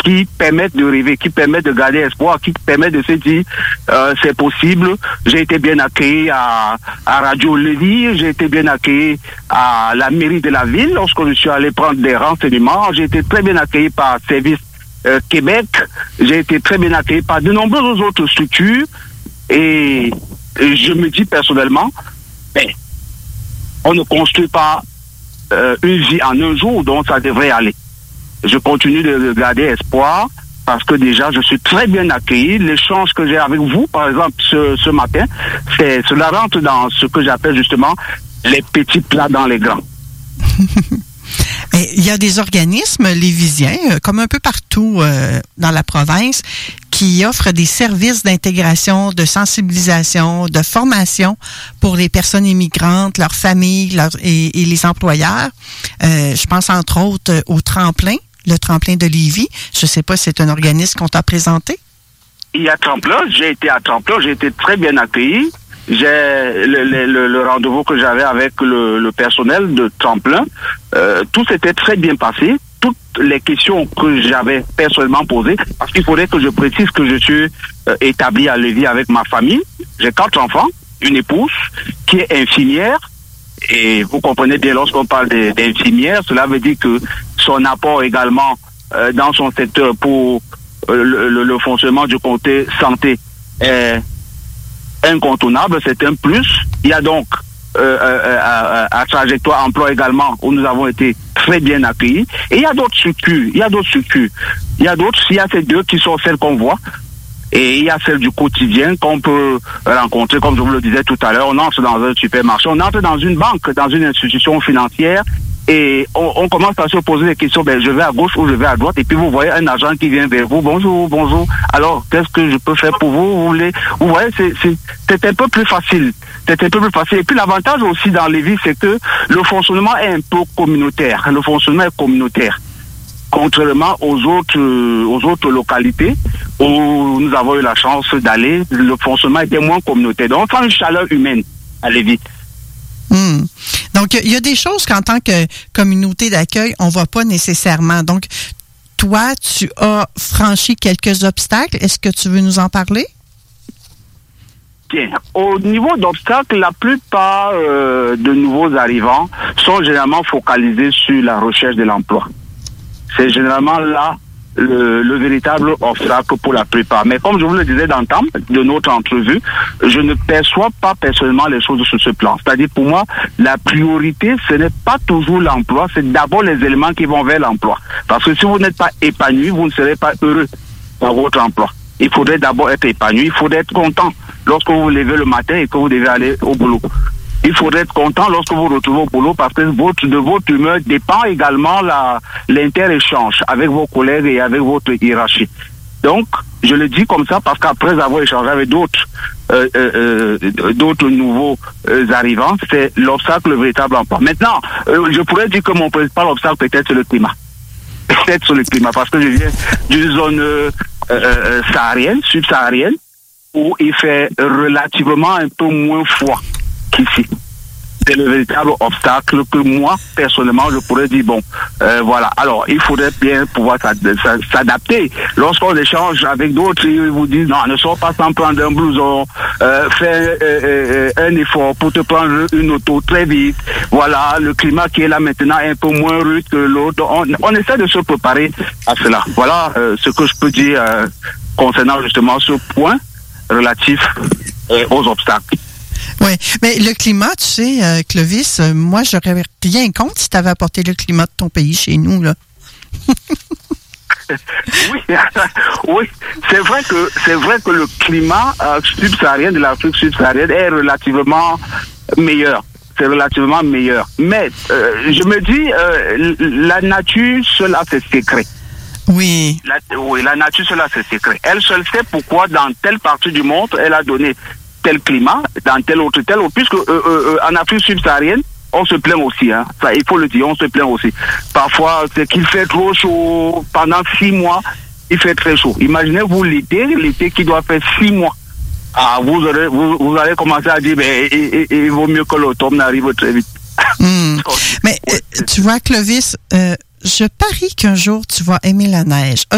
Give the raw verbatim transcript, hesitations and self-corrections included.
qui permettent de rêver, qui permettent de garder espoir, qui permettent de se dire euh, c'est possible. J'ai été bien accueilli à, à Radio Lévis, j'ai été bien accueilli à la mairie de la ville lorsque je suis allé prendre des renseignements. J'ai été très bien accueilli par Service euh, Québec, j'ai été très bien accueilli par de nombreuses autres structures et, et je me dis personnellement, ben, on ne construit pas euh, une vie en un jour, donc ça devrait aller. Je continue de garder espoir parce que déjà je suis très bien accueilli. L'échange que j'ai avec vous, par exemple, ce, ce matin, c'est, cela rentre dans ce que j'appelle justement les petits plats dans les grands. Mais il y a des organismes lévisiens, comme un peu partout euh, dans la province, qui offrent des services d'intégration, de sensibilisation, de formation pour les personnes immigrantes, leurs familles leurs, et, et les employeurs. Euh, je pense entre autres au Tremplin, le Tremplin de Lévis. Je ne sais pas si c'est un organisme qu'on t'a présenté. Il y a Tremplin, j'ai été à Tremplin, j'ai été très bien accueilli. J'ai le, le, le rendez-vous que j'avais avec le, le personnel de Tremplin, euh, tout s'était très bien passé. Toutes les questions que j'avais personnellement posées, parce qu'il faudrait que je précise que je suis euh, établi à Lévis avec ma famille. J'ai quatre enfants, une épouse qui est infirmière. Et vous comprenez bien, lorsqu'on parle d'infirmière, cela veut dire que son apport également euh, dans son secteur pour euh, le, le, le fonctionnement du côté santé est incontournable, c'est un plus. Il y a donc euh, euh, à, à Trajectoire Emploi également, où nous avons été très bien accueillis. Et il y a d'autres structures, il y a d'autres structures. Il y a d'autres, il y a ces deux qui sont celles qu'on voit. Et il y a celles du quotidien qu'on peut rencontrer, comme je vous le disais tout à l'heure. On entre dans un supermarché, on entre dans une banque, dans une institution financière, et on, on commence à se poser des questions. Ben, je vais à gauche ou je vais à droite, et puis vous voyez un agent qui vient vers vous. Bonjour, bonjour. Alors, qu'est-ce que je peux faire pour vous? Vous voulez? Vous voyez, c'est, c'est, c'est un peu plus facile. C'est un peu plus facile. Et puis l'avantage aussi dans les villes, c'est que le fonctionnement est un peu communautaire. Le fonctionnement est communautaire. Contrairement aux autres, aux autres localités où nous avons eu la chance d'aller, le fonctionnement était moins communautaire. Donc, on sent une chaleur humaine à Lévis. Mmh. Donc, il y a des choses qu'en tant que communauté d'accueil, on ne voit pas nécessairement. Donc, toi, tu as franchi quelques obstacles. Est-ce que tu veux nous en parler? Bien. Au niveau d'obstacles, la plupart euh, de nouveaux arrivants sont généralement focalisés sur la recherche de l'emploi. C'est généralement là le, le véritable obstacle pour la plupart. Mais comme je vous le disais dans le temps de notre entrevue, je ne perçois pas personnellement les choses sur ce plan. C'est-à-dire pour moi, la priorité, ce n'est pas toujours l'emploi, c'est d'abord les éléments qui vont vers l'emploi. Parce que si vous n'êtes pas épanoui, vous ne serez pas heureux dans votre emploi. Il faudrait d'abord être épanoui, il faudrait être content lorsque vous vous levez le matin et que vous devez aller au boulot. Il faudrait être content lorsque vous vous retrouvez au boulot parce que votre, de votre humeur dépend également la, l'inter-échange avec vos collègues et avec votre hiérarchie. Donc, je le dis comme ça parce qu'après avoir échangé avec d'autres, euh, euh, d'autres nouveaux euh, arrivants, c'est l'obstacle, le véritable emploi. Maintenant, euh, je pourrais dire que mon principal obstacle peut-être c'est le climat. Peut-être sur le climat parce que je viens d'une zone euh, euh, saharienne, subsaharienne, où il fait relativement un peu moins froid qu'ici. C'est le véritable obstacle que moi, personnellement, je pourrais dire, bon, euh, voilà. Alors, il faudrait bien pouvoir s'adapter. Lorsqu'on échange avec d'autres, ils vous disent, non, ne sors pas sans prendre un blouson, euh, fais euh, euh, un effort pour te prendre une auto très vite. Voilà, le climat qui est là maintenant est un peu moins rude que l'autre. On, on essaie de se préparer à cela. Voilà euh, ce que je peux dire euh, concernant justement ce point relatif euh, aux obstacles. Oui, mais le climat, tu sais, euh, Clovis, euh, moi, j'aurais rien contre si tu avais apporté le climat de ton pays chez nous, là. oui, oui, c'est vrai que c'est vrai que le climat euh, subsaharien de l'Afrique subsaharienne est relativement meilleur. C'est relativement meilleur. Mais euh, je me dis, euh, la nature, cela c'est secret. Oui. La, oui, la nature, cela c'est secret. Elle seule sait pourquoi dans telle partie du monde, elle a donné tel climat, dans tel autre, tel autre, puisque euh, euh, en Afrique subsaharienne, on se plaint aussi, hein. Ça, il faut le dire, on se plaint aussi. Parfois, c'est qu'il fait trop chaud pendant six mois, il fait très chaud. Imaginez-vous l'été, l'été qui doit faire six mois. Ah, vous aurez, vous, vous allez commencer à dire, ben, il, il, il vaut mieux que l'automne n'arrive très vite. Mmh. Mais ouais. euh, tu vois, Clovis, euh, je parie qu'un jour tu vas aimer la neige.